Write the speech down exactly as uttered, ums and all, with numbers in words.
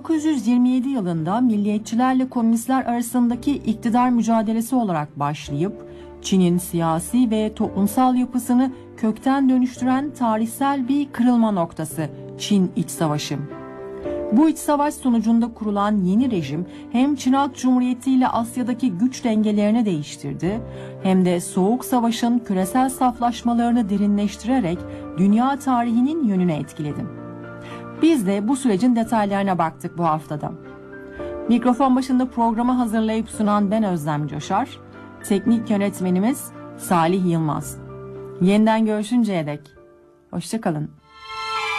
bin dokuz yüz yirmi yedi yılında milliyetçilerle komünistler arasındaki iktidar mücadelesi olarak başlayıp Çin'in siyasi ve toplumsal yapısını kökten dönüştüren tarihsel bir kırılma noktası Çin İç Savaşı. Bu iç savaş sonucunda kurulan yeni rejim hem Çin Halk Cumhuriyeti ile Asya'daki güç dengelerini değiştirdi hem de Soğuk Savaş'ın küresel saflaşmalarını derinleştirerek dünya tarihinin yönünü etkiledi. Biz de bu sürecin detaylarına baktık bu haftada. Mikrofon başında programı hazırlayıp sunan ben Özlem Coşar, teknik yönetmenimiz Salih Yılmaz. Yeniden görüşünceye dek hoşça kalın.